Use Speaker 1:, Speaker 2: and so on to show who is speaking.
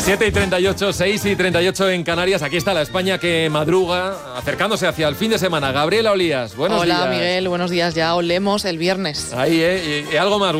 Speaker 1: 7:38, 6:38 en Canarias. Aquí está la España que madruga, acercándose hacia el fin de semana. Gabriela Olías, buenos días.
Speaker 2: Hola, Miguel, buenos días. Ya olemos el viernes.
Speaker 1: Ahí, y algo más.